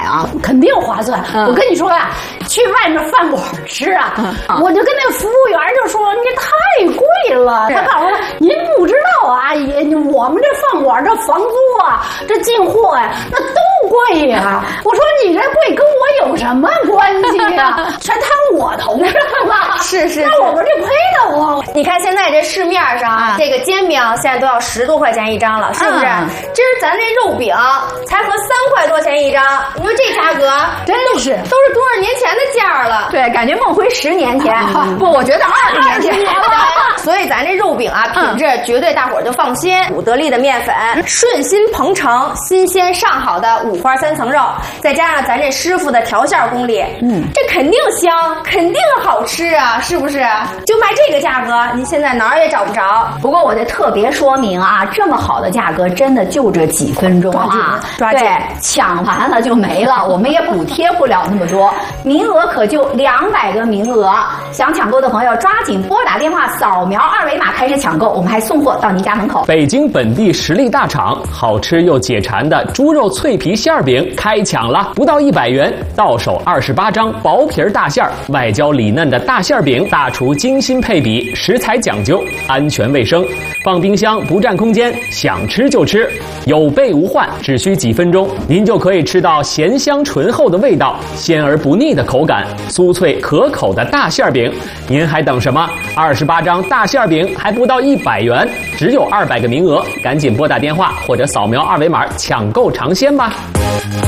啊？ 肯定划算。我跟你说呀，去外面饭馆吃啊，我就跟那服务员就说你这太贵了。他告诉我您不知道啊，阿姨，我们这饭馆这房租啊，这进货呀，那都贵呀。我说你这贵跟我有什么关系呀？全摊我头上了。 是， 那我们这亏得慌。 你看现在这市面上这个煎饼现在都要10多块钱一张了，是不是？今儿咱这肉饼才合3块多钱一张，你说这价格真是都是多少年前的价了？ 对，感觉梦回10年前。不，我觉得20年前。 所以咱这肉饼啊，品质绝对大伙儿就放心。古得力的面粉，顺心蓬成、新鲜上好的五花3层肉，再加上咱这师傅的调馅功力，这肯定香，肯定好吃啊，是不是？就卖这个价格，您现在哪儿也找不着。 不过我得特别说明啊，这么好的价格，真的就这几分钟啊， 抓紧， 对，抢完了就没了，我们也补贴不了那么多，名额可就200个名额，想抢购的朋友抓紧拨打电话，扫描2维码开始抢购，我们还送货到您家门口。 北京本地实力大厂，好吃又解馋的猪肉脆皮馅儿饼开抢了，不到100元，到手28张薄皮大馅儿，外焦里嫩的大馅饼，大厨精心配比，食材讲究，安全卫生，放冰箱不占空间，想吃就吃，有备无患，只需几分钟，您就可以吃到咸香醇厚的味道，鲜而不腻的口感，酥脆可口的大馅饼，您还等什么？28张大馅饼还不到100元，只有200个名额，赶紧拨打电话或者扫描2维码抢购尝鲜吧。